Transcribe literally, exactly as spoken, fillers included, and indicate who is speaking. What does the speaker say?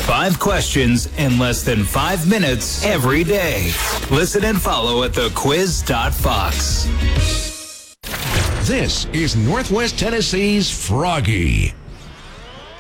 Speaker 1: Five questions in less than five minutes every day. Listen and follow at the quiz dot fox.
Speaker 2: This is Northwest Tennessee's Froggy.